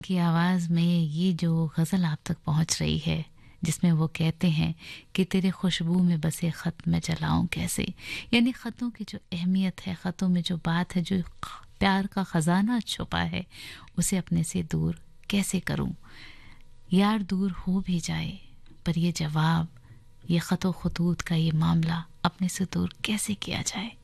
की आवाज़ में ये जो गज़ल आप तक पहुंच रही है, जिसमें वो कहते हैं कि तेरे खुशबू में बसे ख़त मैं जलाऊं कैसे। यानी ख़तों की जो अहमियत है, ख़तों में जो बात है, जो प्यार का ख़जाना छुपा है, उसे अपने से दूर कैसे करूं। यार दूर हो भी जाए पर ये जवाब, ये ख़तो ख़ुतूत का ये मामला अपने से दूर कैसे किया जाए।